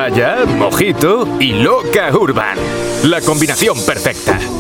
playa, mojito y loca urban. La combinación perfecta.